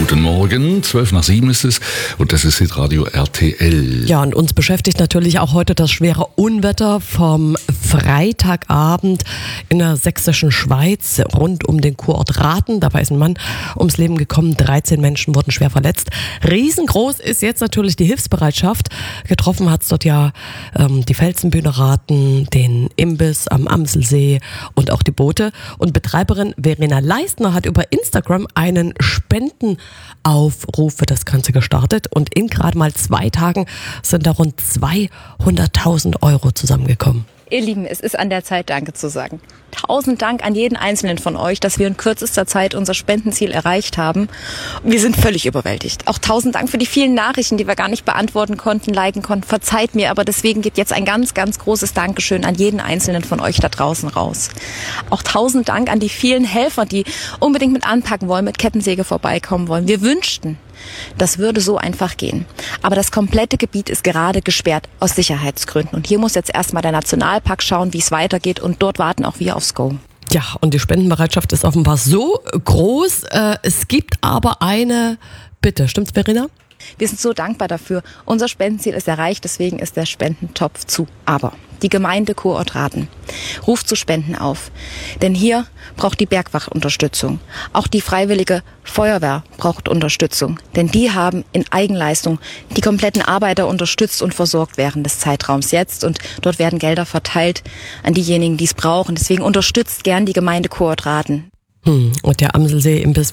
Guten Morgen, 6:12 ist es und das ist Hitradio RTL. Ja, und uns beschäftigt natürlich auch heute das schwere Unwetter vom Freitagabend in der sächsischen Schweiz rund um den Kurort Rathen. Dabei ist ein Mann ums Leben gekommen, 13 Menschen wurden schwer verletzt. Riesengroß ist jetzt natürlich die Hilfsbereitschaft. Getroffen hat es dort ja die Felsenbühne Rathen, den Imbiss am Amselsee und auch die Boote. Und Betreiberin Verena Leistner hat über Instagram einen Spendenaufruf für das Ganze gestartet und in gerade mal 2 Tagen sind da rund 200.000 Euro zusammengekommen. Ihr Lieben, es ist an der Zeit, Danke zu sagen. 1000 Dank an jeden Einzelnen von euch, dass wir in kürzester Zeit unser Spendenziel erreicht haben. Wir sind völlig überwältigt. Auch 1000 Dank für die vielen Nachrichten, die wir gar nicht beantworten konnten, liken konnten. Verzeiht mir, aber deswegen geht jetzt ein ganz, ganz großes Dankeschön an jeden Einzelnen von euch da draußen raus. Auch 1000 Dank an die vielen Helfer, die unbedingt mit anpacken wollen, mit Kettensäge vorbeikommen wollen. Wir wünschten, das würde so einfach gehen. Aber das komplette Gebiet ist gerade gesperrt aus Sicherheitsgründen. Und hier muss jetzt erstmal der Nationalpark schauen, wie es weitergeht. Und dort warten auch wir aufs Go. Ja, und die Spendenbereitschaft ist offenbar so groß. Es gibt aber eine Bitte. Stimmt's, Verena? Wir sind so dankbar dafür. Unser Spendenziel ist erreicht, deswegen ist der Spendentopf zu. Aber die Gemeinde Kurort Rathen ruft zu Spenden auf. Denn hier braucht die Bergwacht Unterstützung. Auch die Freiwillige Feuerwehr braucht Unterstützung. Denn die haben in Eigenleistung die kompletten Arbeiter unterstützt und versorgt während des Zeitraums jetzt. Und dort werden Gelder verteilt an diejenigen, die es brauchen. Deswegen unterstützt gern die Gemeinde Kurort Rathen. Und der Amselsee-Imbiss